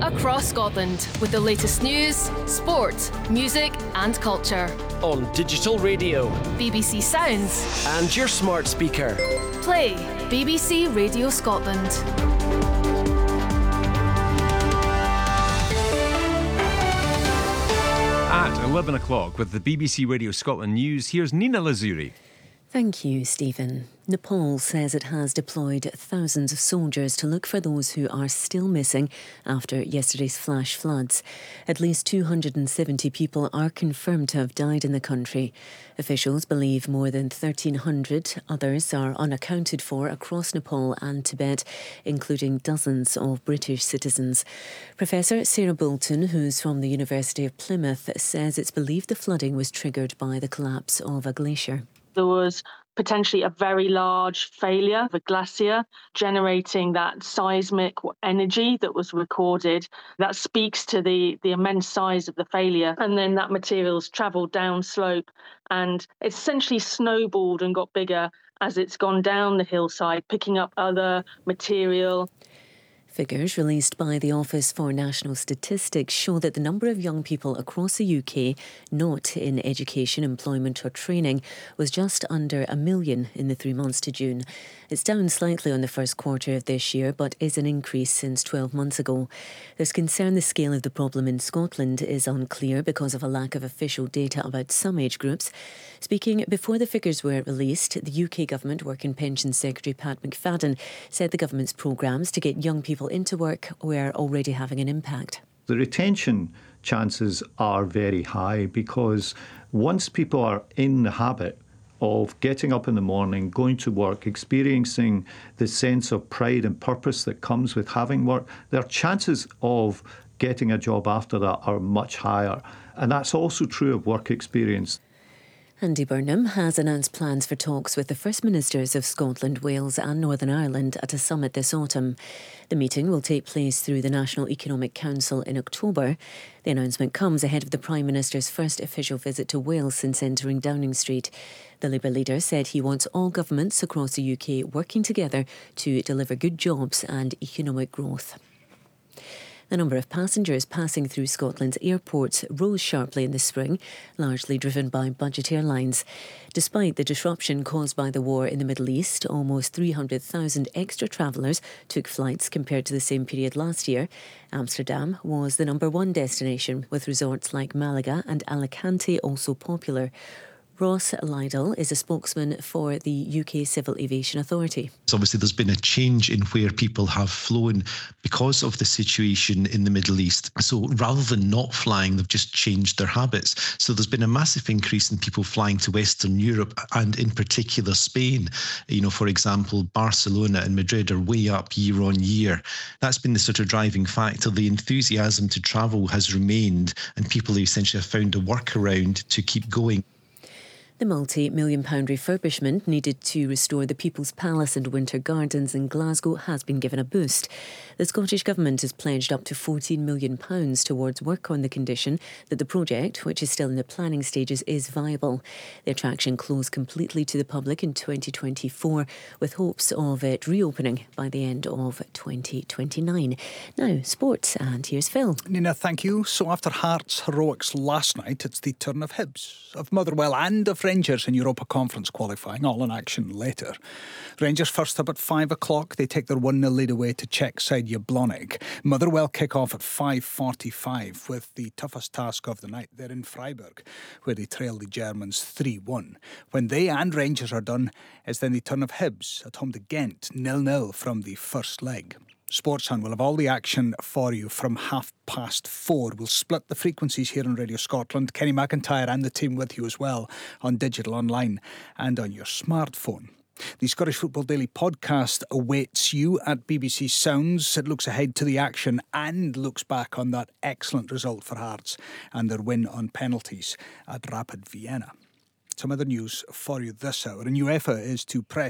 across Scotland with the latest news, sport, music and culture. On digital radio, BBC Sounds and your smart speaker. Play BBC Radio Scotland. At 11 o'clock with the BBC Radio Scotland News, here's Nina Lazuri. Thank you, Stephen. Nepal says it has deployed thousands of soldiers to look for those who are still missing after yesterday's flash floods. At least 270 people are confirmed to have died in the country. Officials believe more than 1,300 others are unaccounted for across Nepal and Tibet, including dozens of British citizens. Professor Sarah Bolton, who's from the University of Plymouth, says it's believed the flooding was triggered by the collapse of a glacier. There was potentially a very large failure of a glacier generating that seismic energy that was recorded. That speaks to the immense size of the failure. And then that material's travelled down slope and it's essentially snowballed and got bigger as it's gone down the hillside, picking up other material. Figures released by the Office for National Statistics show that the number of young people across the UK not in education, employment or training was just under 1 million in the 3 months to June. It's down slightly on the first quarter of this year, but is an increase since 12 months ago. There's concern the scale of the problem in Scotland is unclear because of a lack of official data about some age groups. Speaking before the figures were released, the UK Government Work and Pensions Secretary Pat McFadden said the government's programmes to get young people into work were already having an impact. The retention chances are very high because once people are in the habit of getting up in the morning, going to work, experiencing the sense of pride and purpose that comes with having work, their chances of getting a job after that are much higher. And that's also true of work experience. Andy Burnham has announced plans for talks with the First Ministers of Scotland, Wales and Northern Ireland at a summit this autumn. The meeting will take place through the National Economic Council in October. The announcement comes ahead of the Prime Minister's first official visit to Wales since entering Downing Street. The Labour leader said he wants all governments across the UK working together to deliver good jobs and economic growth. The number of passengers passing through Scotland's airports rose sharply in the spring, largely driven by budget airlines. Despite the disruption caused by the war in the Middle East, almost 300,000 extra travellers took flights compared to the same period last year. Amsterdam was the number one destination, with resorts like Malaga and Alicante also popular. Ross Lydall is a spokesman for the UK Civil Aviation Authority. So obviously there's been a change in where people have flown because of the situation in the Middle East. So rather than not flying, they've just changed their habits. So there's been a massive increase in people flying to Western Europe and in particular Spain. For example, Barcelona and Madrid are way up year on year. That's been the sort of driving factor. The enthusiasm to travel has remained and people essentially have found a workaround to keep going. The multi-million-pound refurbishment needed to restore the People's Palace and Winter Gardens in Glasgow has been given a boost. The Scottish Government has pledged up to £14 million towards work on the condition that the project, which is still in the planning stages, is viable. The attraction closed completely to the public in 2024, with hopes of it reopening by the end of 2029. Now, sports, and here's Phil. Nina, thank you. So after Hearts' heroics last night, it's the turn of Hibs, of Motherwell and of Rangers in Europa Conference qualifying, all in action later. Rangers first up at 5 o'clock. They take their 1-0 lead away to Czech side Jablonec. Motherwell kick off at 5:45 with the toughest task of the night. They're in Freiburg, where they trail the Germans 3-1. When they and Rangers are done, it's then the turn of Hibs at home to Ghent, 0-0 from the first leg. Sportsound will have all the action for you from 4:30. We'll split the frequencies here on Radio Scotland. Kenny McIntyre and the team with you as well on digital, online and on your smartphone. The Scottish Football Daily podcast awaits you at BBC Sounds. It looks ahead to the action and looks back on that excellent result for Hearts and their win on penalties at Rapid Vienna. Some other news for you this hour. And UEFA is to press